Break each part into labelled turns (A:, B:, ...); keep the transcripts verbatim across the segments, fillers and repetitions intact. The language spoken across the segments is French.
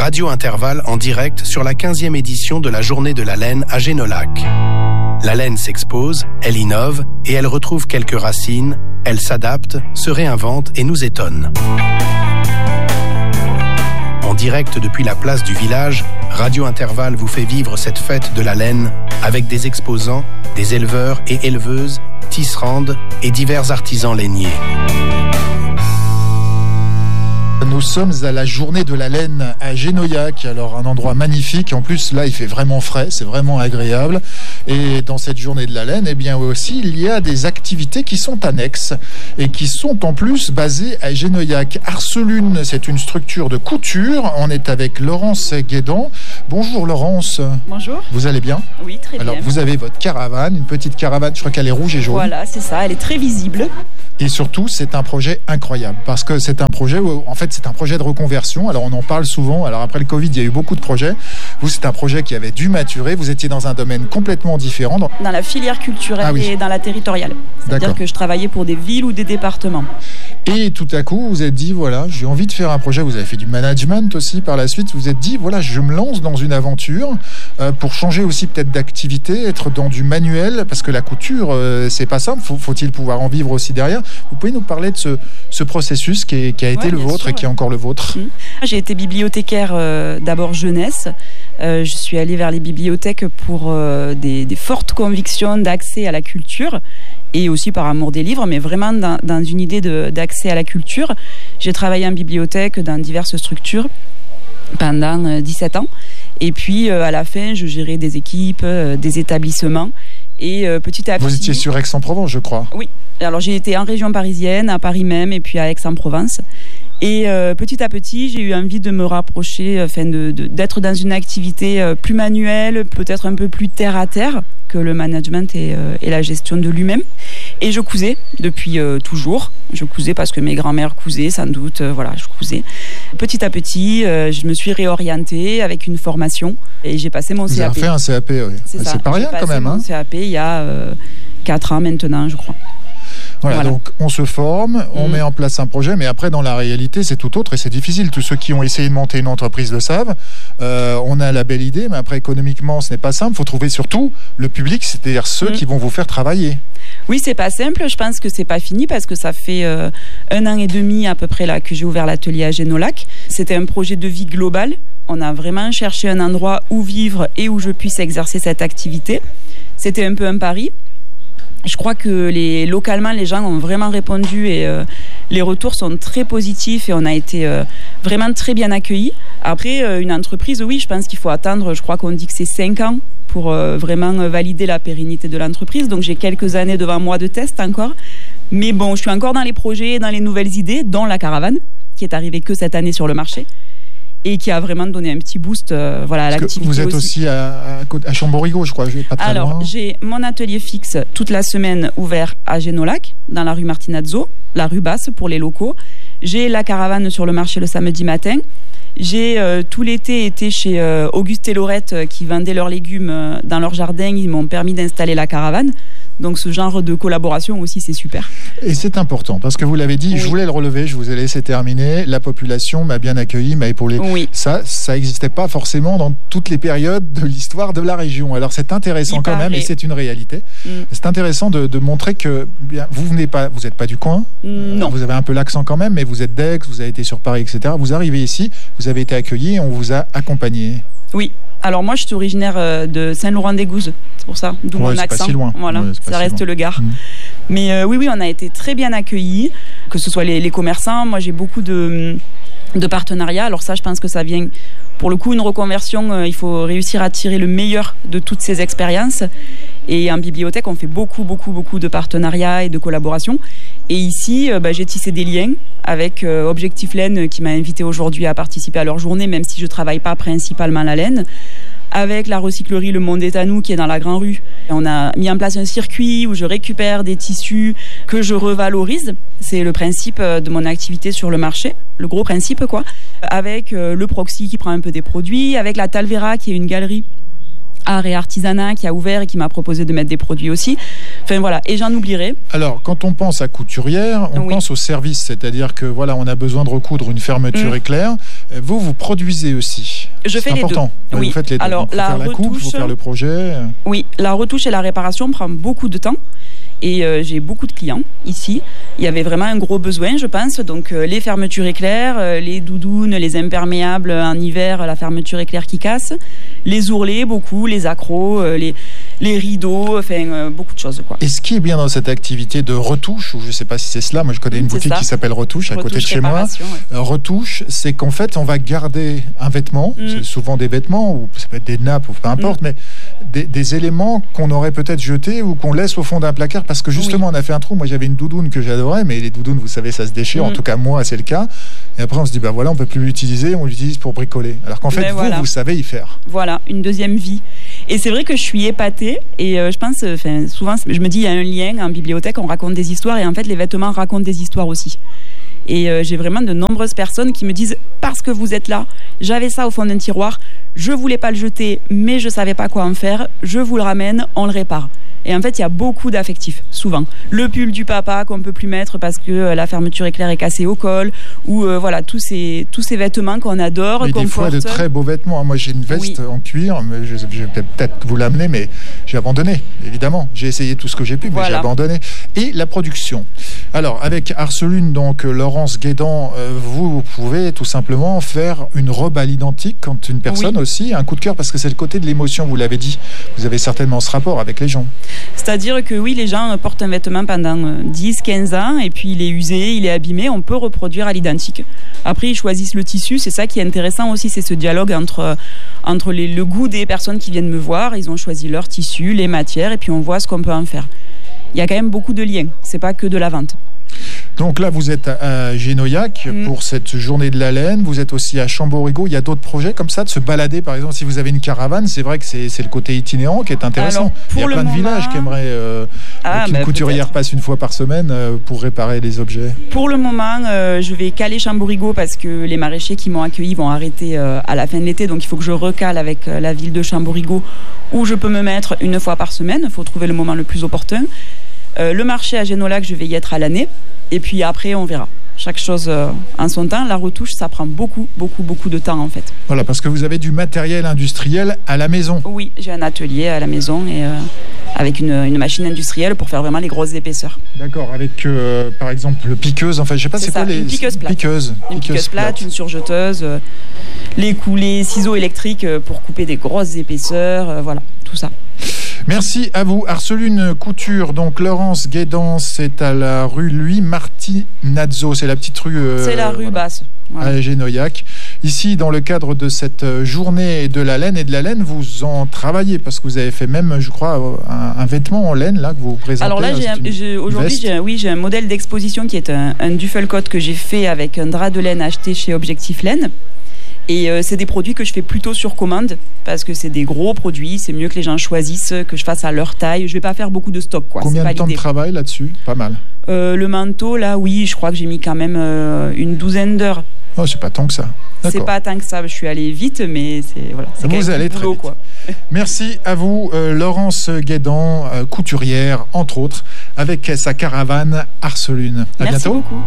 A: Radio Intervalle en direct sur la quinzième édition de la Journée de la laine à Génolac. La laine s'expose, elle innove et elle retrouve quelques racines, elle s'adapte, se réinvente et nous étonne. En direct depuis la place du village, Radio Intervalle vous fait vivre cette fête de la laine avec des exposants, des éleveurs et éleveuses, tisserandes et divers artisans lainiers.
B: Nous sommes à la Journée de la laine à Génoyac, alors un endroit magnifique. En plus, là, il fait vraiment frais, c'est vraiment agréable. Et dans cette Journée de la laine, eh bien aussi, il y a des activités qui sont annexes et qui sont en plus basées à Génoyac. Arcelune, c'est une structure de couture. On est avec Laurence Guédan. Bonjour Laurence.
C: Bonjour.
B: Vous allez bien ?
C: Oui, très
B: alors, bien. Alors, vous avez votre caravane, une petite caravane, je crois qu'elle est rouge et jaune.
C: Voilà, c'est ça, elle est très visible.
B: Et surtout, c'est un projet incroyable parce que c'est un projet où, en fait, c'est un projet de reconversion. Alors, on en parle souvent. Alors, après le Covid, il y a eu beaucoup de projets. Vous, c'est un projet qui avait dû maturer. Vous étiez dans un domaine complètement différent.
C: Dans la filière culturelle ah oui. et dans la territoriale. C'est-à-dire D'accord. que je travaillais pour des villes ou des départements.
B: Et tout à coup, vous êtes dit, voilà, j'ai envie de faire un projet. Vous avez fait du management aussi par la suite. Vous vous êtes dit, voilà, je me lance dans une aventure euh, pour changer aussi peut-être d'activité, être dans du manuel, parce que la couture, euh, c'est pas simple. Faut, faut-il pouvoir en vivre aussi derrière ? Vous pouvez nous parler de ce, ce processus qui, est, qui a été ouais, le vôtre sûr, et qui est encore le vôtre ?
C: Mmh. J'ai été bibliothécaire euh, d'abord jeunesse. Euh, je suis allée vers les bibliothèques pour euh, des, des fortes convictions d'accès à la culture et aussi par amour des livres, mais vraiment dans, dans une idée de, d'accès à la culture. J'ai travaillé en bibliothèque dans diverses structures pendant euh, dix-sept ans. Et puis, euh, à la fin, je gérais des équipes, euh, des établissements. Et euh, petit à petit...
B: Vous étiez sur Aix-en-Provence, je crois.
C: Oui. Alors, j'ai été en région parisienne, à Paris même, et puis à Aix-en-Provence. Et euh, petit à petit, j'ai eu envie de me rapprocher, enfin de, de, d'être dans une activité euh, plus manuelle, peut-être un peu plus terre-à-terre que le management et, euh, et la gestion de lui-même. Et je cousais depuis euh, toujours. Je cousais parce que mes grands-mères cousaient, sans doute. Euh, voilà, je cousais. Petit à petit, euh, je me suis réorientée avec une formation et j'ai passé mon
B: Vous
C: C A P.
B: Vous avez fait un C A P, oui.
C: C'est,
B: c'est pas rien quand même.
C: J'ai passé mon
B: hein.
C: C A P il y a euh, quatre ans maintenant, je crois.
B: Voilà, voilà, donc on se forme, on mmh. met en place un projet, mais après dans la réalité c'est tout autre et c'est difficile. Tous ceux qui ont essayé de monter une entreprise le savent. Euh, on a la belle idée, mais après économiquement ce n'est pas simple. Il faut trouver surtout le public, c'est-à-dire ceux mmh. qui vont vous faire travailler.
C: Oui, c'est pas simple. Je pense que c'est pas fini parce que ça fait euh, un an et demi à peu près là que j'ai ouvert l'atelier à Génolac. C'était un projet de vie global. On a vraiment cherché un endroit où vivre et où je puisse exercer cette activité. C'était un peu un pari. Je crois que les, localement, les gens ont vraiment répondu et euh, les retours sont très positifs et on a été euh, vraiment très bien accueillis. Après, euh, une entreprise, oui, je pense qu'il faut attendre, je crois qu'on dit que c'est cinq ans pour euh, vraiment valider la pérennité de l'entreprise. Donc, j'ai quelques années devant moi de test encore. Mais bon, je suis encore dans les projets, dans les nouvelles idées, dont la caravane, qui est arrivée que cette année sur le marché. Et qui a vraiment donné un petit boost euh, voilà, à
B: Parce
C: l'activité.
B: Vous êtes aussi, aussi à, à, à Chamborigo, je crois, je vais pas très
C: Alors,
B: loin.
C: j'ai mon atelier fixe toute la semaine ouvert à Génolac, dans la rue Martinazzo, la rue Basse pour les locaux. J'ai la caravane sur le marché le samedi matin. J'ai euh, tout l'été été chez euh, Auguste et Laurette euh, qui vendaient leurs légumes euh, dans leur jardin. Ils m'ont permis d'installer la caravane. Donc ce genre de collaboration aussi, c'est super.
B: Et c'est important, parce que vous l'avez dit, oui. je voulais le relever, je vous ai laissé terminer. La population m'a bien accueilli, m'a épaulé. Oui. Ça, ça n'existait pas forcément dans toutes les périodes de l'histoire de la région. Alors c'est intéressant Il quand paraît. même, et c'est une réalité. Mm. C'est intéressant de, de montrer que bien, vous venez pas, vous n'êtes pas du coin.
C: Non.
B: Vous avez un peu l'accent quand même, mais vous êtes d'Aix, vous avez été sur Paris, et cetera. Vous arrivez ici, vous avez été accueilli et on vous a accompagné.
C: Oui. Alors moi, je suis originaire de Saint-Laurent-des-Gouzes, c'est pour ça, d'où
B: ouais,
C: mon accent.
B: Pas si loin.
C: Voilà,
B: ouais,
C: ça reste
B: si
C: le Gard. Mmh. Mais euh, oui, oui, on a été très bien accueillis, que ce soit les, les commerçants. Moi, j'ai beaucoup de, de partenariats. Alors ça, je pense que ça vient, pour le coup, une reconversion. Euh, il faut réussir à tirer le meilleur de toutes ces expériences. Et en bibliothèque, on fait beaucoup, beaucoup, beaucoup de partenariats et de collaborations. Et ici, euh, bah, j'ai tissé des liens avec euh, Objectif Laine qui m'a invité aujourd'hui à participer à leur journée, même si je ne travaille pas principalement la laine. Avec la recyclerie Le Monde est à nous qui est dans la Grand Rue. On a mis en place un circuit où je récupère des tissus que je revalorise. C'est le principe de mon activité sur le marché, le gros principe quoi. Avec euh, le Proxy qui prend un peu des produits, avec la Talvera qui est une galerie art et artisanat qui a ouvert et qui m'a proposé de mettre des produits aussi. Enfin voilà, et j'en oublierai.
B: Alors, quand on pense à couturière, on oui. pense au service, c'est-à-dire que voilà, on a besoin de recoudre une fermeture mmh. éclair. Vous, vous produisez aussi.
C: Je fais
B: c'est
C: les
B: important.
C: deux. Oui.
B: Vous faites les deux.
C: Alors,
B: Donc,
C: la
B: faire la
C: retouche,
B: coupe, faut faire le projet.
C: Oui, la retouche et la réparation prend beaucoup de temps. Et euh, j'ai beaucoup de clients ici. Il y avait vraiment un gros besoin, je pense. Donc euh, les fermetures éclairs, euh, les doudounes, les imperméables en hiver, la fermeture éclair qui casse, les ourlets, beaucoup, les accros, euh, les, les rideaux, enfin euh, beaucoup de choses, quoi.
B: Et ce qui est bien dans cette activité de retouche, ou je ne sais pas si c'est cela, moi je connais une
C: c'est
B: boutique
C: ça.
B: qui s'appelle Retouche, à
C: Retouche,
B: côté de chez moi.
C: ouais.
B: Retouche, c'est qu'en fait on va garder un vêtement, mm. c'est souvent des vêtements, ou ça peut être des nappes, ou peu importe, mm. mais des, des éléments qu'on aurait peut-être jetés ou qu'on laisse au fond d'un placard parce que justement oui. on a fait un trou. Moi j'avais une doudoune que j'adorais, mais les doudounes, vous savez, ça se déchire, mm. en tout cas moi c'est le cas. Et après on se dit, bah voilà, on peut plus l'utiliser, on l'utilise pour bricoler. Alors qu'en fait mais vous, voilà. vous savez y faire.
C: Voilà, une deuxième vie. Et c'est vrai que je suis épatée et euh, je pense, enfin souvent je me dis il y a un lien en bibliothèque, on raconte des histoires et en fait les vêtements racontent des histoires aussi. Et euh, j'ai vraiment de nombreuses personnes qui me disent parce que vous êtes là, j'avais ça au fond d'un tiroir, je voulais pas le jeter mais je savais pas quoi en faire, je vous le ramène, on le répare. Et en fait, il y a beaucoup d'affectifs, souvent. Le pull du papa qu'on ne peut plus mettre parce que euh, la fermeture éclair est cassée au col, ou euh, voilà, tous ces, tous ces vêtements qu'on adore,
B: mais
C: qu'on
B: des fois,
C: porte.
B: De très beaux vêtements. Moi, j'ai une veste oui. en cuir, mais je, je vais peut-être vous l'amener, mais j'ai abandonné, évidemment. J'ai essayé tout ce que j'ai pu, mais voilà. j'ai abandonné. Et la production. Alors, avec Arcelune, donc Laurence Guédan, euh, vous pouvez tout simplement faire une robe à l'identique quand une personne oui. aussi a un coup de cœur, parce que c'est le côté de l'émotion, vous l'avez dit. Vous avez certainement ce rapport avec les gens.
C: C'est-à-dire que oui, les gens portent un vêtement pendant dix, quinze ans et puis il est usé, il est abîmé, on peut reproduire à l'identique. Après, ils choisissent le tissu, c'est ça qui est intéressant aussi, c'est ce dialogue entre, entre les, le goût des personnes qui viennent me voir, ils ont choisi leur tissu, les matières et puis on voit ce qu'on peut en faire. Il y a quand même beaucoup de liens, c'est pas que de la vente.
B: Donc là, vous êtes à Génoyac mmh. pour cette journée de la laine. Vous êtes aussi à Chamborigo. Il y a d'autres projets comme ça, de se balader, par exemple, si vous avez une caravane. C'est vrai que c'est, c'est le côté itinérant qui est intéressant. Alors, il y a plein moment... de villages qui aimeraient euh, ah, qu'une bah, couturière peut-être. passe une fois par semaine euh, pour réparer les objets.
C: Pour le moment, euh, je vais caler Chamborigo parce que les maraîchers qui m'ont accueilli vont arrêter euh, à la fin de l'été. Donc il faut que je recale avec euh, la ville de Chamborigo où je peux me mettre une fois par semaine. Il faut trouver le moment le plus opportun. Euh, le marché à Génolac, je vais y être à l'année. Et puis après, on verra. Chaque chose euh, en son temps. La retouche, ça prend beaucoup, beaucoup, beaucoup de temps en fait.
B: Voilà, parce que vous avez du matériel industriel à la maison.
C: Oui, j'ai un atelier à la maison et euh, avec une, une machine industrielle pour faire vraiment les grosses épaisseurs.
B: D'accord, avec euh, par exemple le piqueuse. Enfin, je sais pas c'est, c'est quoi les
C: une piqueuse plate.
B: Piqueuse,
C: une piqueuse, piqueuse plate, plate, une surjeteuse, euh, les coulées, ciseaux électriques pour couper des grosses épaisseurs, euh, voilà, tout ça.
B: Merci à vous. Arcelune Couture, donc Laurence Guédan, c'est à la rue Louis Martinazzo, c'est la petite rue... Euh,
C: c'est la rue voilà, basse.
B: Voilà. À Génoyac. Ici, dans le cadre de cette journée de la laine et de la laine, vous en travaillez parce que vous avez fait même, je crois, un, un vêtement en laine là que vous présentez.
C: Alors là, j'ai un, j'ai, aujourd'hui, j'ai, oui, j'ai un modèle d'exposition qui est un, un duffelcoat que j'ai fait avec un drap de laine acheté chez Objectif Laine. Et euh, c'est des produits que je fais plutôt sur commande parce que c'est des gros produits, c'est mieux que les gens choisissent, que je fasse à leur taille. Je vais pas faire beaucoup de stock, quoi.
B: Combien
C: c'est
B: de temps
C: l'idée.
B: de travail là-dessus? Pas mal.
C: Euh, le manteau, là, oui, je crois que j'ai mis quand même euh, une douzaine d'heures.
B: Oh, c'est pas tant que ça. D'accord.
C: C'est pas tant que ça. Je suis allée vite, mais c'est voilà. C'est
B: vous allez très boulot, vite. Quoi. Merci à vous, euh, Laurence Guédan, euh, couturière, entre autres, avec sa caravane Arcelune. À
C: Merci
B: bientôt.
C: beaucoup.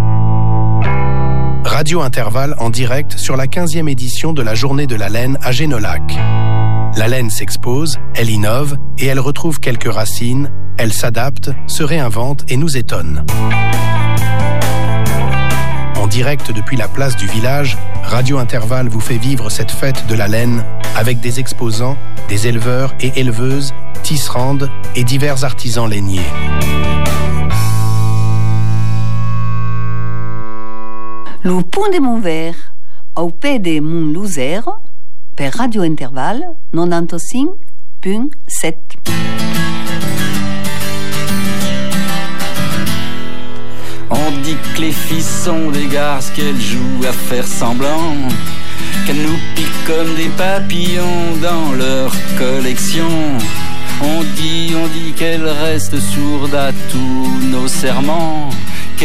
A: Radio Intervalle en direct sur la quinzième édition de la Journée de la laine à Génolac. La laine s'expose, elle innove et elle retrouve quelques racines, elle s'adapte, se réinvente et nous étonne. En direct depuis la place du village, Radio Intervalle vous fait vivre cette fête de la laine avec des exposants, des éleveurs et éleveuses, tisserandes et divers artisans lainiers.
D: Le pont de Montvert, au pied de Mont-Lozère, per Radio Intervalle quatre-vingt-quinze virgule sept.
E: On dit que les filles sont des garces, qu'elles jouent à faire semblant, qu'elles nous piquent comme des papillons dans leur collection. On dit, on dit qu'elles restent sourdes à tous nos serments.